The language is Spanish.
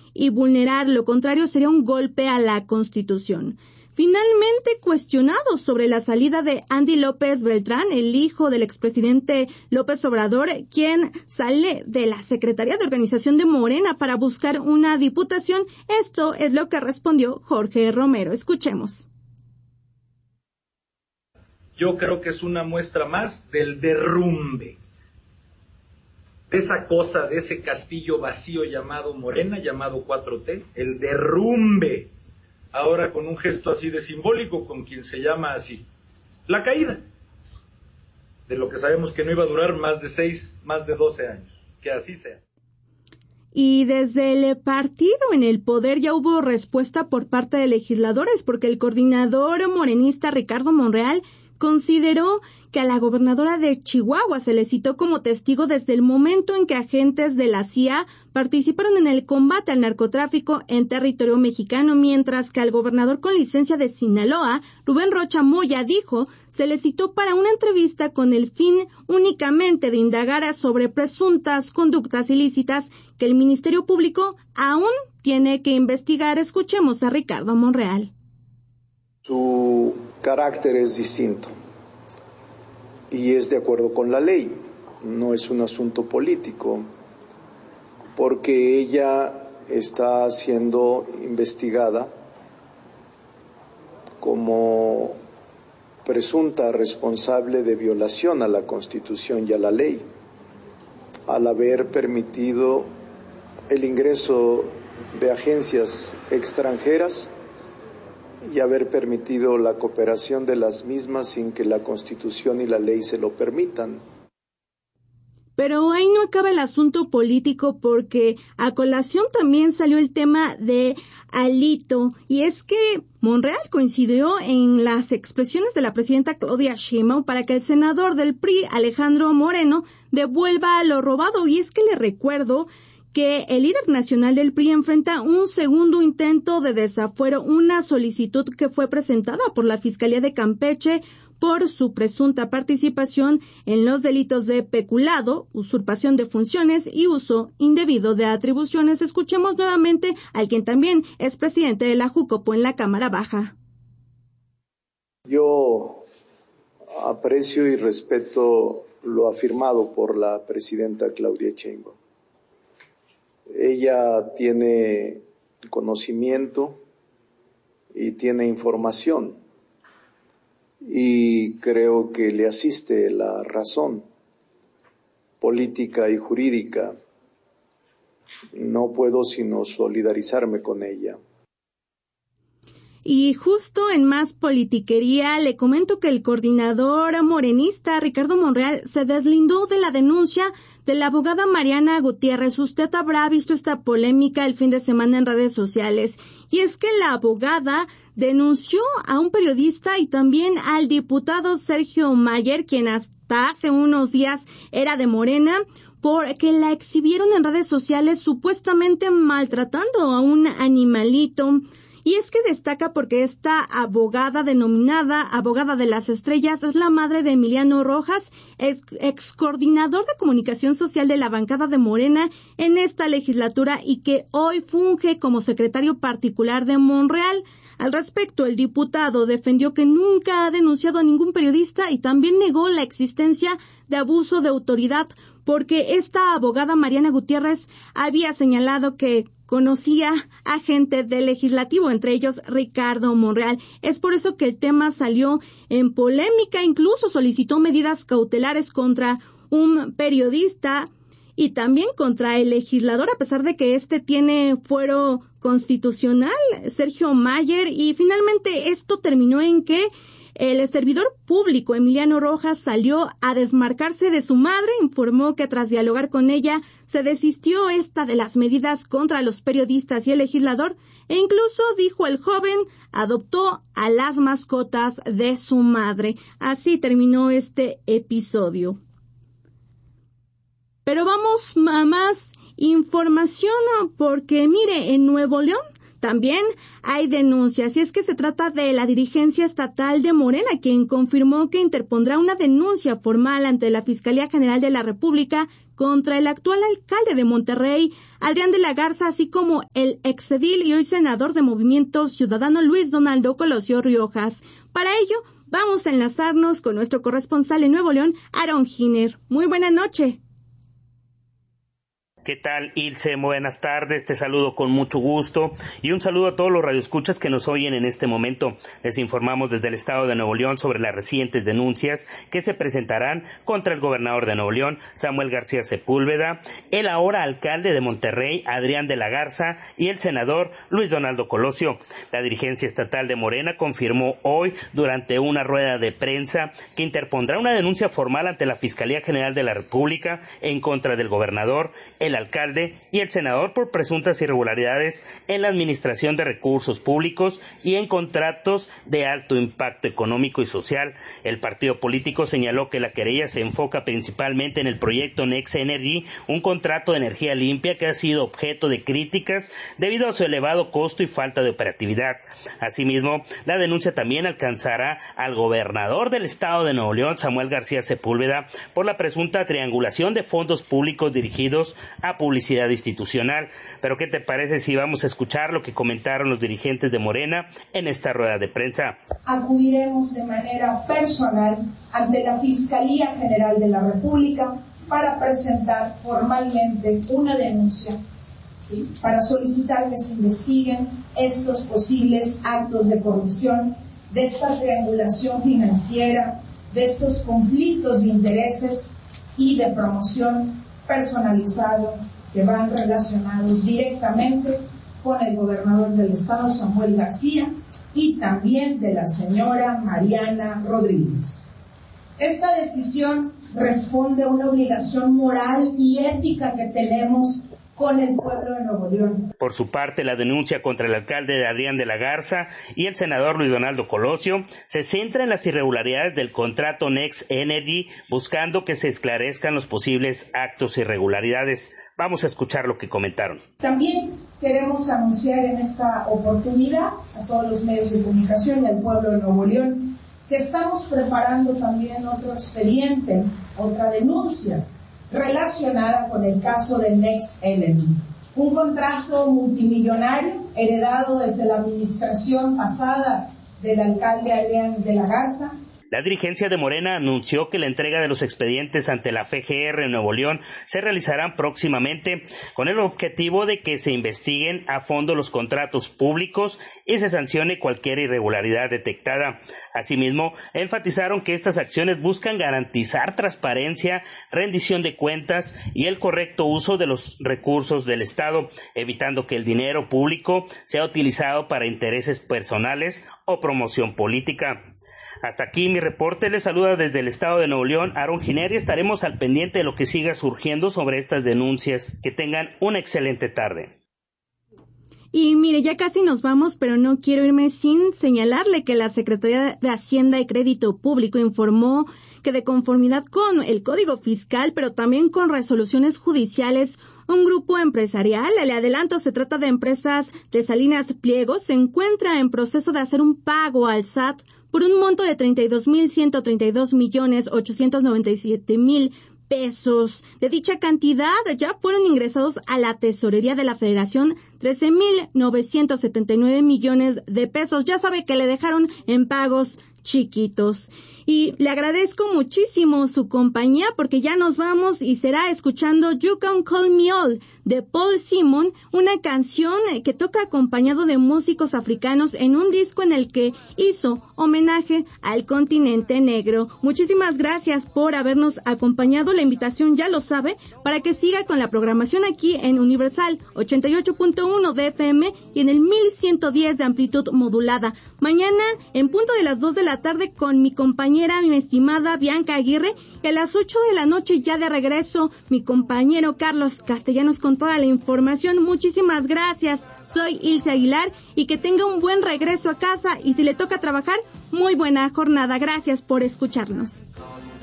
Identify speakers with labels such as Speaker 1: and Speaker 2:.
Speaker 1: y vulnerar lo contrario sería un golpe a la Constitución. Finalmente, cuestionado sobre la salida de Andy López Beltrán, el hijo del expresidente López Obrador, quien sale de la Secretaría de Organización de Morena para buscar una diputación, esto es lo que respondió Jorge Romero. Escuchemos.
Speaker 2: Yo creo que es una muestra más del derrumbe, de esa cosa, de ese castillo vacío llamado Morena, llamado 4T, el derrumbe, ahora con un gesto así de simbólico, con quien se llama así, la caída, de lo que sabemos que no iba a durar más de 12 años, que así sea.
Speaker 1: Y desde el partido en el poder ya hubo respuesta por parte de legisladores, porque el coordinador morenista Ricardo Monreal consideró que a la gobernadora de Chihuahua se le citó como testigo desde el momento en que agentes de la CIA participaron en el combate al narcotráfico en territorio mexicano, mientras que al gobernador con licencia de Sinaloa, Rubén Rocha Moya, dijo se le citó para una entrevista con el fin únicamente de indagar sobre presuntas conductas ilícitas que el Ministerio Público aún tiene que investigar. Escuchemos a Ricardo Monreal.
Speaker 3: Su carácter es distinto y es de acuerdo con la ley, no es un asunto político, porque ella está siendo investigada como presunta responsable de violación a la Constitución y a la ley, al haber permitido el ingreso de agencias extranjeras y haber permitido la cooperación de las mismas sin que la Constitución y la ley se lo permitan.
Speaker 1: Pero ahí no acaba el asunto político, porque a colación también salió el tema de Alito, y es que Monreal coincidió en las expresiones de la presidenta Claudia Sheinbaum para que el senador del PRI, Alejandro Moreno, devuelva lo robado. Y es que le recuerdo que el líder nacional del PRI enfrenta un segundo intento de desafuero, una solicitud que fue presentada por la Fiscalía de Campeche por su presunta participación en los delitos de peculado, usurpación de funciones y uso indebido de atribuciones. Escuchemos nuevamente al quien también es presidente de la Jucopo en la Cámara Baja.
Speaker 3: Yo aprecio y respeto lo afirmado por la presidenta Claudia Sheinbaum. Ella tiene conocimiento y tiene información, y creo que le asiste la razón política y jurídica. No puedo sino solidarizarme con ella.
Speaker 1: Y justo en más politiquería, le comento que el coordinador morenista Ricardo Monreal se deslindó de la denuncia de la abogada Mariana Gutiérrez. Usted habrá visto esta polémica el fin de semana en redes sociales, y es que la abogada denunció a un periodista y también al diputado Sergio Mayer, quien hasta hace unos días era de Morena, porque la exhibieron en redes sociales supuestamente maltratando a un animalito. Y es que destaca porque esta abogada, denominada abogada de las estrellas, es la madre de Emiliano Rojas, ex coordinador de comunicación social de la bancada de Morena en esta legislatura, y que hoy funge como secretario particular de Monreal. Al respecto, el diputado defendió que nunca ha denunciado a ningún periodista y también negó la existencia de abuso de autoridad, porque esta abogada Mariana Gutiérrez había señalado que conocía a gente del legislativo, entre ellos Ricardo Monreal. Es por eso que el tema salió en polémica, incluso solicitó medidas cautelares contra un periodista y también contra el legislador, a pesar de que tiene fuero constitucional, Sergio Mayer, y finalmente esto terminó en que el servidor público Emiliano Rojas salió a desmarcarse de su madre, informó que tras dialogar con ella se desistió de las medidas contra los periodistas y el legislador, e incluso, dijo el joven, adoptó a las mascotas de su madre. Así terminó este episodio. Pero vamos a más información, porque mire, en Nuevo León también hay denuncias, y es que se trata de la dirigencia estatal de Morena, quien confirmó que interpondrá una denuncia formal ante la Fiscalía General de la República contra el actual alcalde de Monterrey, Adrián de la Garza, así como el exedil y hoy senador de Movimiento Ciudadano Luis Donaldo Colosio Riojas. Para ello, vamos a enlazarnos con nuestro corresponsal en Nuevo León, Aaron Giner. Muy buena noche.
Speaker 4: ¿Qué tal, Ilse? Buenas tardes, te saludo con mucho gusto y un saludo a todos los radioescuchas que nos oyen en este momento. Les informamos desde el estado de Nuevo León sobre las recientes denuncias que se presentarán contra el gobernador de Nuevo León, Samuel García Sepúlveda, el ahora alcalde de Monterrey, Adrián de la Garza, y el senador Luis Donaldo Colosio. La dirigencia estatal de Morena confirmó hoy, durante una rueda de prensa, que interpondrá una denuncia formal ante la Fiscalía General de la República en contra del gobernador, el alcalde y el senador por presuntas irregularidades en la administración de recursos públicos y en contratos de alto impacto económico y social. El partido político señaló que la querella se enfoca principalmente en el proyecto Next Energy, un contrato de energía limpia que ha sido objeto de críticas debido a su elevado costo y falta de operatividad. Asimismo, la denuncia también alcanzará al gobernador del estado de Nuevo León, Samuel García Sepúlveda, por la presunta triangulación de fondos públicos dirigidos a publicidad institucional. Pero ¿qué te parece si vamos a escuchar lo que comentaron los dirigentes de Morena en esta rueda de prensa?
Speaker 5: Acudiremos de manera personal ante la Fiscalía General de la República para presentar formalmente una denuncia, ¿sí?, para solicitar que se investiguen estos posibles actos de corrupción, de esta triangulación financiera, de estos conflictos de intereses y de promoción personalizado que van relacionados directamente con el gobernador del estado, Samuel García, y también de la señora Mariana Rodríguez. Esta decisión responde a una obligación moral y ética que tenemos con el pueblo de Nuevo León.
Speaker 4: Por su parte, la denuncia contra el alcalde Adrián de la Garza y el senador Luis Donaldo Colosio se centra en las irregularidades del contrato Next Energy, buscando que se esclarezcan los posibles actos e irregularidades. Vamos a escuchar lo que comentaron.
Speaker 5: También queremos anunciar en esta oportunidad a todos los medios de comunicación y al pueblo de Nuevo León que estamos preparando también otro expediente, otra denuncia relacionada con el caso de Next Energy, un contrato multimillonario heredado desde la administración pasada del alcalde Adrián de la Garza.
Speaker 4: La dirigencia de Morena anunció que la entrega de los expedientes ante la FGR en Nuevo León se realizarán próximamente con el objetivo de que se investiguen a fondo los contratos públicos y se sancione cualquier irregularidad detectada. Asimismo, enfatizaron que estas acciones buscan garantizar transparencia, rendición de cuentas y el correcto uso de los recursos del Estado, evitando que el dinero público sea utilizado para intereses personales o promoción política. Hasta aquí mi reporte. Les saluda desde el estado de Nuevo León, Aaron Giner, y estaremos al pendiente de lo que siga surgiendo sobre estas denuncias. Que tengan una excelente tarde.
Speaker 1: Y mire, ya casi nos vamos, pero no quiero irme sin señalarle que la Secretaría de Hacienda y Crédito Público informó que de conformidad con el Código Fiscal, pero también con resoluciones judiciales, un grupo empresarial, le adelanto, se trata de Empresas de Salinas Pliego, se encuentra en proceso de hacer un pago al SAT por un monto de 32,132,897,000 pesos. De dicha cantidad ya fueron ingresados a la tesorería de la Federación 13,979 millones de pesos. Ya sabe que le dejaron en pagos chiquitos. Y le agradezco muchísimo su compañía porque ya nos vamos y será escuchando You Can Call Me All de Paul Simon, una canción que toca acompañado de músicos africanos en un disco en el que hizo homenaje al continente negro. Muchísimas gracias por habernos acompañado. La invitación ya lo sabe para que siga con la programación aquí en Universal 88.1 de FM y en el 1110 de amplitud modulada. Mañana en punto de las 2 de la tarde con mi compañera, mi estimada Bianca Aguirre, y a las 8 de la noche ya de regreso mi compañero Carlos Castellanos con toda la información. Muchísimas gracias. Soy Ilse Aguilar y que tenga un buen regreso a casa y si le toca trabajar, muy buena jornada. Gracias por escucharnos.